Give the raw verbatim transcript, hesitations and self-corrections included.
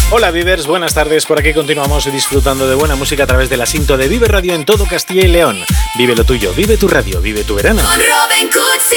Hola Vivers, buenas tardes. Por aquí continuamos disfrutando de buena música a través del asinto de Vive Radio en todo Castilla y León. Vive lo tuyo, vive tu radio, vive tu verano. Con Robin Cootsy.